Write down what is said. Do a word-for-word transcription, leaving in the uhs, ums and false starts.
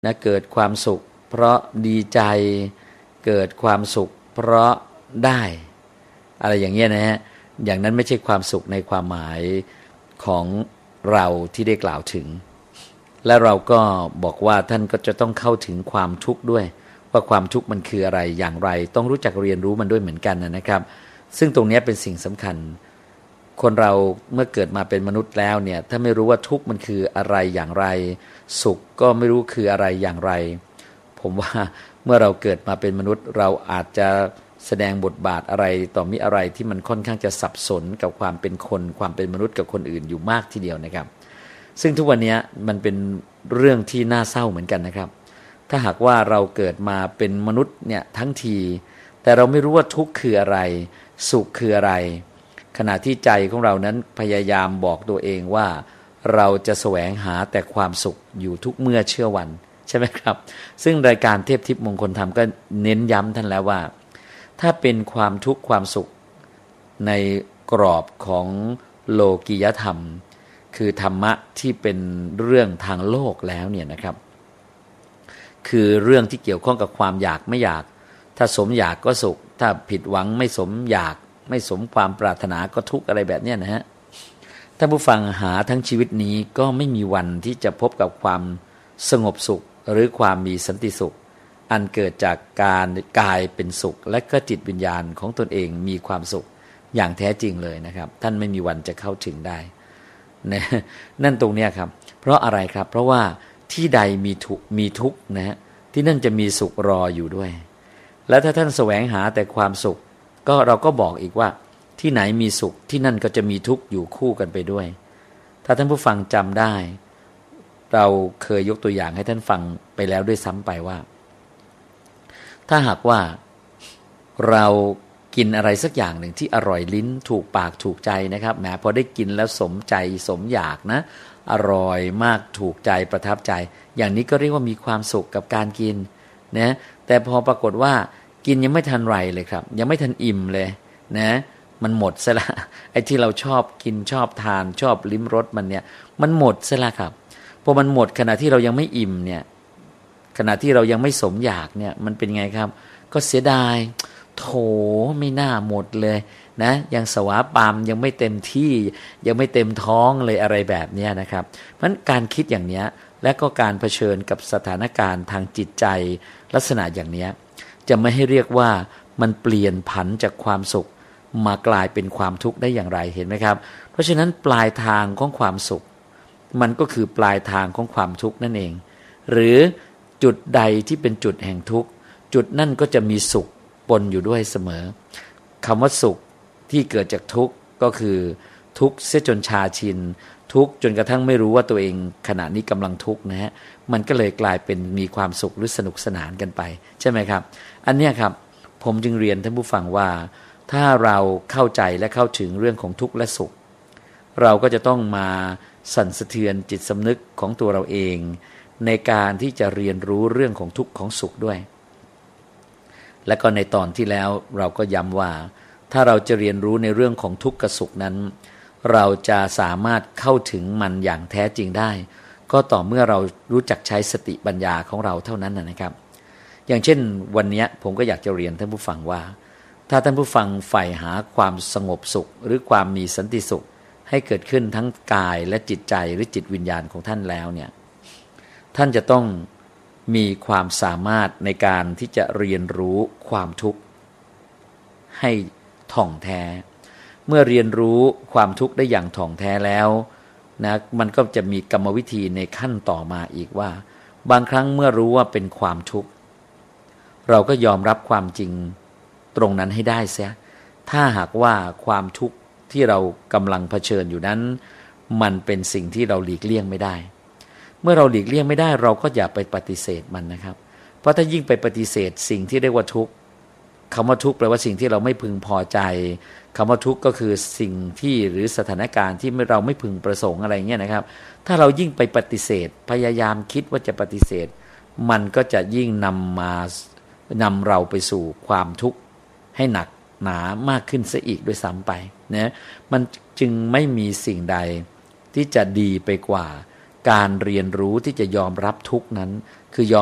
นะเกิดความสุขเพราะดีใจเกิดความสุขเพราะได้อะไรอย่างเงี้ยนะฮะอย่างนั้นไม่ใช่ความสุขในความหมายของเราที่ได้กล่าวถึงและเราก็บอกว่าท่านก็จะต้องเข้าถึงความทุกข์ด้วยว่าความทุกข์มันคืออะไรอย่างไรต้องรู้จักเรียนรู้มันด้วยเหมือนกันนะครับซึ่งตรงนี้เป็นสิ่งสำคัญคนเราเมื่อเกิดมาเป็นมนุษย์แล้วเนี่ยถ้าไม่รู้ว่าทุกข์มันคืออะไรอย่างไรสุขก็ไม่รู้คืออะไรอย่างไรผมว่าเมื่อเราเกิดมาเป็นมนุษย์เราอาจจะแสดงบทบาทอะไรต่อมีอะไรที่มันค่อนข้างจะสับสนกับความเป็นคนความเป็นมนุษย์กับคนอื่นอยู่มากทีเดียวนะครับซึ่งทุกวันนี้มันเป็นเรื่องที่น่าเศร้าเหมือนกันนะครับถ้าหากว่าเราเกิดมาเป็นมนุษย์เนี่ยทั้งทีแต่เราไม่รู้ว่าทุกข์คืออะไรสุขคืออะไรขณะที่ใจของเรานั้นพยายามบอกตัวเองว่าเราจะแสวงหาแต่ความสุขอยู่ทุกเมื่อเชื่อวันใช่ไหมครับซึ่งรายการเทพทิพย์มงคลธรรมก็เน้นย้ำท่านแล้วว่าถ้าเป็นความทุกข์ความสุขในกรอบของโลกียธรรมคือธรรมะที่เป็นเรื่องทางโลกแล้วเนี่ยนะครับคือเรื่องที่เกี่ยวข้องกับความอยากไม่อยากถ้าสมอยากก็สุขถ้าผิดหวังไม่สมอยากไม่สมความปรารถนาก็ทุกข์อะไรแบบนี้นะฮะท่านผู้ฟังหาทั้งชีวิตนี้ก็ไม่มีวันที่จะพบกับความสงบสุขหรือความมีสันติสุขอันเกิดจากการกายเป็นสุขและก็จิตวิญญาณของตนเองมีความสุขอย่างแท้จริงเลยนะครับท่านไม่มีวันจะเข้าถึงได้นะนั่นตรงเนี้ยครับเพราะอะไรครับเพราะว่าที่ใดมีทุกมีทุกข์นะฮะที่นั่นจะมีสุขรออยู่ด้วยและถ้าท่านแสวงหาแต่ความสุขก็เราก็บอกอีกว่าที่ไหนมีสุขที่นั่นก็จะมีทุกข์อยู่คู่กันไปด้วยถ้าท่านผู้ฟังจำได้เราเคยยกตัวอย่างให้ท่านฟังไปแล้วด้วยซ้ำไปว่าถ้าหากว่าเรากินอะไรสักอย่างหนึ่งที่อร่อยลิ้นถูกปากถูกใจนะครับแหมพอได้กินแล้วสมใจสมอยากนะอร่อยมากถูกใจประทับใจอย่างนี้ก็เรียกว่ามีความสุขกับการกินนะแต่พอปรากฏว่ากินยังไม่ทันไรเลยครับยังไม่ทันอิ่มเลยนะมันหมดซะละไอ้ที่เราชอบกินชอบทานชอบลิ้มรสมันเนี่ยมันหมดซะละครับพอมันหมดขณะที่เรายังไม่อิ่มเนี่ยขณะที่เรายังไม่สมอยากเนี่ยมันเป็นไงครับก็เสียดายโถไม่น่าหมดเลยนะยังสวาปามยังไม่เต็มที่ยังไม่เต็มท้องเลยอะไรแบบนี้นะครับเพราะฉะนั้นการคิดอย่างนี้และก็การเผชิญกับสถานการณ์ทางจิตใจลักษณะอย่างนี้จะไม่ให้เรียกว่ามันเปลี่ยนผันจากความสุขมากลายเป็นความทุกข์ได้อย่างไรเห็นไหมครับเพราะฉะนั้นปลายทางของความสุขมันก็คือปลายทางของความทุกข์นั่นเองหรือจุดใดที่เป็นจุดแห่งทุกข์จุดนั่นก็จะมีสุขปนอยู่ด้วยเสมอคำว่าสุขที่เกิดจากทุกข์ก็คือทุกข์เสียจนชาชินทุกข์จนกระทั่งไม่รู้ว่าตัวเองขณะนี้กำลังทุกข์นะฮะมันก็เลยกลายเป็นมีความสุขหรือสนุกสนานกันไปใช่ไหมครับอันเนี้ยครับผมจึงเรียนท่านผู้ฟังว่าถ้าเราเข้าใจและเข้าถึงเรื่องของทุกข์และสุขเราก็จะต้องมาสั่นสะเทือนจิตสำนึกของตัวเราเองในการที่จะเรียนรู้เรื่องของทุกข์ของสุขด้วยและก็ในตอนที่แล้วเราก็ย้ำว่าถ้าเราจะเรียนรู้ในเรื่องของทุกข์กับสุขนั้นเราจะสามารถเข้าถึงมันอย่างแท้จริงได้ก็ต่อเมื่อเรารู้จักใช้สติปัญญาของเราเท่านั้นนะครับอย่างเช่นวันนี้ผมก็อยากจะเรียนท่านผู้ฟังว่าถ้าท่านผู้ฟังใฝ่หาความสงบสุขหรือความมีสันติสุขให้เกิดขึ้นทั้งกายและจิตใจหรือจิตวิญญาณของท่านแล้วเนี่ยท่านจะต้องมีความสามารถในการที่จะเรียนรู้ความทุกข์ให้ถ่องแท้เมื่อเรียนรู้ความทุกข์ได้อย่างถ่องแท้แล้วนะมันก็จะมีกรรมวิธีในขั้นต่อมาอีกว่าบางครั้งเมื่อรู้ว่าเป็นความทุกข์เราก็ยอมรับความจริงตรงนั้นให้ได้เสียถ้าหากว่าความทุกข์ที่เรากำลังเผชิญอยู่นั้นมันเป็นสิ่งที่เราหลีกเลี่ยงไม่ได้เมื่อเราหลีกเลี่ยงไม่ได้เราก็อย่าไปปฏิเสธมันนะครับเพราะถ้ายิ่งไปปฏิเสธสิ่งที่เรียกว่าทุกข์คำว่าทุกข์แปลว่าสิ่งที่เราไม่พึงพอใจคำว่าทุกข์ก็คือสิ่งที่หรือสถานการณ์ที่เราไม่พึงประสงค์อะไรเงี้ยนะครับถ้าเรายิ่งไปปฏิเสธพยายามคิดว่าจะปฏิเสธมันก็จะยิ่งนำมานำเราไปสู่ความทุกข์ให้หนักหนามากขึ้นซะอีกด้วยซ้ำไปนะมันจึงไม่มีสิ่งใดที่จะดีไปกว่าการเรียนรู้ที่จะยอมรับทุกข์นั้นคือยอม